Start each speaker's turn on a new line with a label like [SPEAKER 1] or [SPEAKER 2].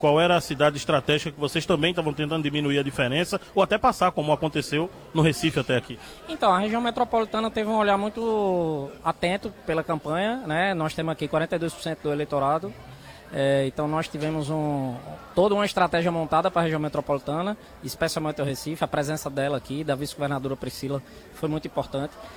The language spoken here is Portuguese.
[SPEAKER 1] qual era a cidade estratégica que vocês também estavam tentando diminuir a diferença, ou até passar, como aconteceu no Recife até aqui?
[SPEAKER 2] Então, a região metropolitana teve um olhar muito atento pela campanha, né? Nós temos aqui 42% do eleitorado, então nós tivemos toda uma estratégia montada para a região metropolitana, especialmente o Recife. A presença dela aqui, da vice-governadora Priscila, foi muito importante.